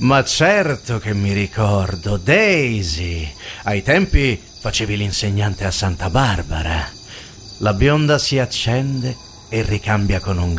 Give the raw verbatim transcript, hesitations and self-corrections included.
Ma certo che mi ricordo, Daisy. Ai tempi facevi l'insegnante a Santa Barbara. La bionda si accende e ricambia con un